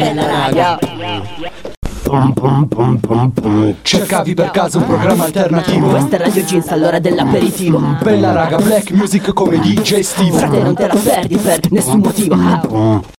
bella raga. Cercavi per caso un programma alternativo? Questa è Radio Jeans all'ora dell'aperitivo. Bella raga, black music come DJ Steve. Frate non te la perdi per nessun motivo.